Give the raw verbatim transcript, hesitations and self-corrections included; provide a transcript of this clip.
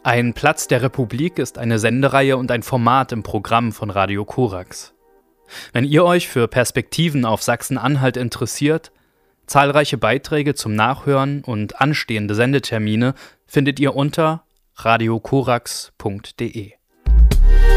Ein Platz der Republik ist eine Sendereihe und ein Format im Programm von Radio Korax. Wenn ihr euch für Perspektiven auf Sachsen-Anhalt interessiert, zahlreiche Beiträge zum Nachhören und anstehende Sendetermine findet ihr unter radiokorax punkt de.